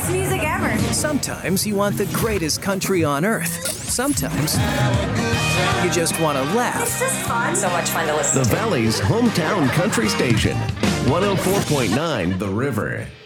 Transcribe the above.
best music ever. Sometimes you want the greatest country on earth. Sometimes you just want to laugh. It's just fun. So much fun to listen The to. Valley's hometown country station, 104.9 The River.